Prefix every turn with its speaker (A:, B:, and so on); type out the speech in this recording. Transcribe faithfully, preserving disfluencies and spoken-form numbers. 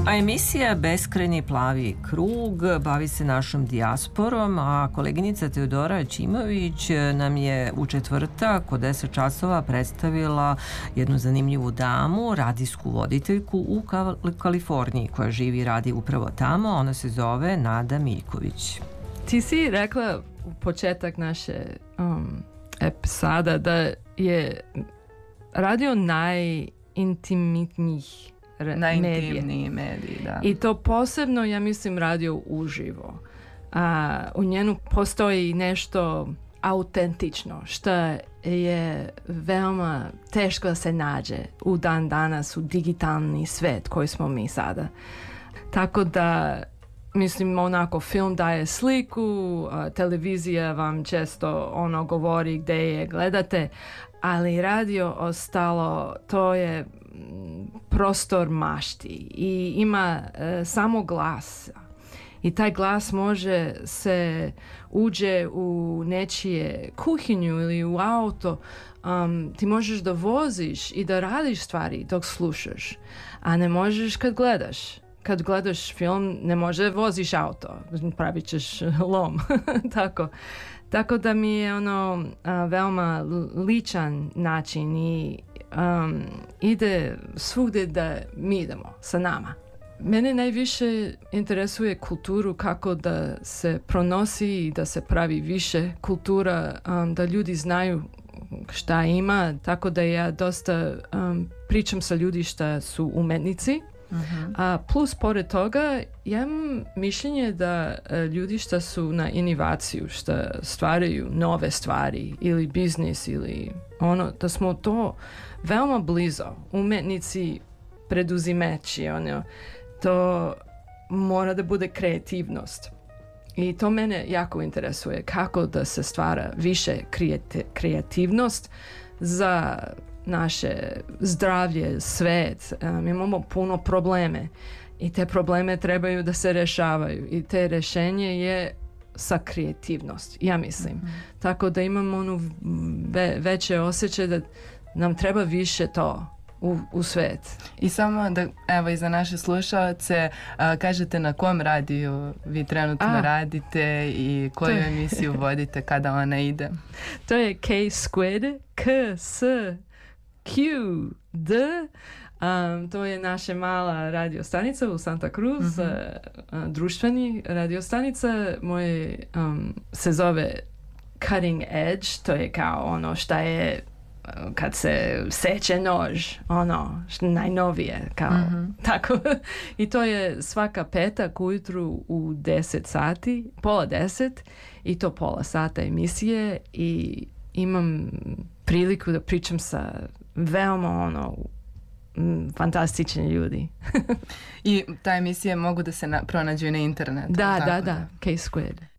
A: A emisija Beskrajni plavi krug bavi se našom dijasporom, a koleginica Teodora Ćimović nam je u četvrtak od deset časova predstavila jednu zanimljivu damu, radijsku voditeljku u Kaliforniji, koja živi i radi upravo tamo. Ona se zove Nada Miljković.
B: Ti si rekla u početak naše um, episada da je radio najintimitnijih
C: najintimniji mediji, da.
B: I to posebno, ja mislim, radio uživo. A, u njenu postoji nešto autentično, što je veoma teško da se nađe u dan danas u digitalni svet koji smo mi sada. Tako da, mislim, onako, film daje sliku, a, televizija vam često ono govori gdje je gledate, ali radio ostalo, to je prostor mašti i ima e, samo glas. I taj glas može se uđe u nečije kuhinju ili u auto. Um, ti možeš da voziš i da radiš stvari dok slušaš, a ne možeš kad gledaš. Kad gledaš film, ne može voziš auto, pravit ćeš lom. Tako. Tako da mi je ono a, veoma ličan način i um, ide svugdje da mi idemo sa nama. Mene najviše interesuje kulturu, kako da se pronosi i da se pravi više kultura, um, da ljudi znaju šta ima, tako da ja dosta um, pričam sa ljudi šta su umetnici. Uh-huh. A plus pored toga ja imam mišljenje da uh, ljudi što su na inovaciju, što stvaraju nove stvari ili biznis ili ono, da smo to veoma blizo. Umetnici, preduzimeći, ono, to mora da bude kreativnost. I to mene jako interesuje, kako da se stvara više kreati- kreativnost za naše zdravlje, svet. Um, imamo puno probleme i te probleme trebaju da se rešavaju i te rešenje je sa kreativnost, ja mislim. Mm-hmm. Tako da imamo onu ve- veće osjećaj da nam treba više to u, u svet.
C: I samo da, evo, i za naše slušalce, a, kažete na kom radiju vi trenutno a, radite i koju je... emisiju vodite kada ona ide?
B: To je K-Squid, K-S Q D. Um, to je naša mala radio stanica u Santa Cruz, mm-hmm. uh, uh, društveni radio stanica. Moje um, se zove Cutting Edge, to je kao ono šta je uh, kad se seče nož, ono što najnovije, kao mm-hmm. tako. I to je svaka petak ujutru u deset sati, pola deset, i to pola sata emisije i imam priliku da pričam sa veoma ono m, fantastični ljudi.
C: I ta emisije mogu da se na, pronađu na internetu.
B: Da, da, da, da. K-Squid.